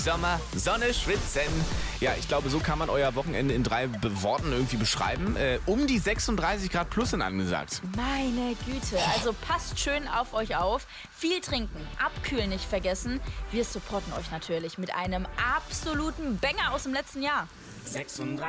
Sommer, Sonne, Schwitzen. Ja, ich glaube, so kann man euer Wochenende in 3 Worten irgendwie beschreiben. Um die 36 Grad plus sind angesagt. Meine Güte, also passt schön auf euch auf. Viel trinken, abkühlen nicht vergessen. Wir supporten euch natürlich mit einem absoluten Banger aus dem letzten Jahr. 36